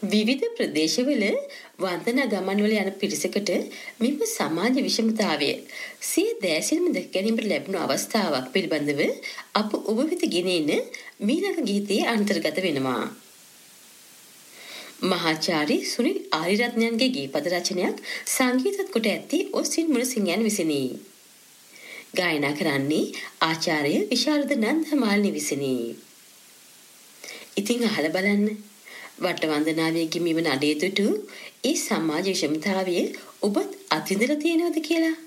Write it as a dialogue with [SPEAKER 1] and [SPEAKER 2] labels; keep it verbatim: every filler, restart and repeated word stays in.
[SPEAKER 1] විවිධ ප්‍රදේශවල වන්දනා ගමන්වල යන පිරිසකට මෙම සමාජ විෂමතාවය සිය දැසින්ම දැක ගැනීමට ලැබුණු අවස්ථාවක් පිළිබඳව අප ඔබ වෙත ගෙනෙන මීළඟ ගීතයේ අන්තර්ගත වෙනවා. මහාචාර්ය සුනිල් ආරියරත්නයන්ගේ ගීපද රචනයක් සංගීතත් කොට ඇත්තේ ඔස්ටින් මුණසිංහයන් විසිනි. ගායනා කරන්නේ ආචාර්ය විශාරද නන්දමාලිනී විසිනි. ඉතින් අහලා බලන්න. වටවන්දනාවේ ගිමිවන අඩේ දුටු ඒ සමාජ විෂමතාවය ඔබත් අත්විඳලා තියෙනවද කියලා?